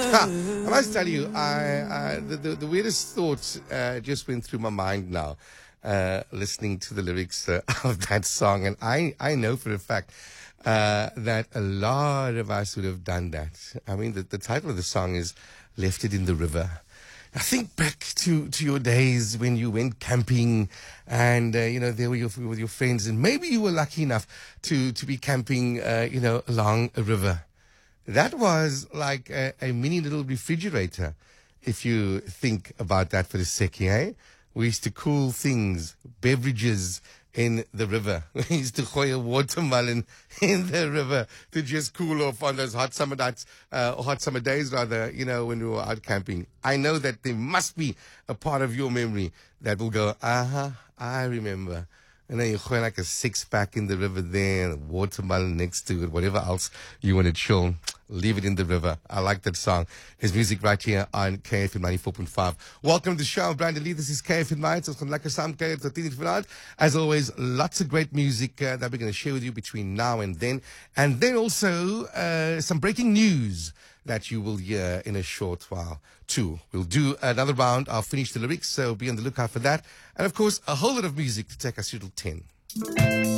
I must tell you, the weirdest thought just went through my mind now, listening to the lyrics of that song. And I know for a fact that a lot of us would have done that. I mean, the title of the song is Left It in the River. I think back to your days when you went camping and, there with your friends, and maybe you were lucky enough to be camping, along a river. That was like a mini little refrigerator, if you think about that for a second, eh? We used to cool things, beverages in the river. We used to throw a watermelon in the river to just cool off on those hot summer nights, hot summer days rather, when we were out camping. I know that there must be a part of your memory that will go, I remember. And then you throw like a 6-pack in the river there, and watermelon next to it, whatever else you want to chill. Leave it in the river. I like that song. His music right here on KFM 94.5. Welcome to the show. I'm Brandon Lee. This is KFM Nights. It's from Lekker Saam KFM tot 10:00 vanaand. As always, lots of great music that we're going to share with you between now and then. And then also some breaking news that you will hear in a short while too. We'll do another round. I'll finish the lyrics, so be on the lookout for that. And of course, a whole lot of music to take us through till 10.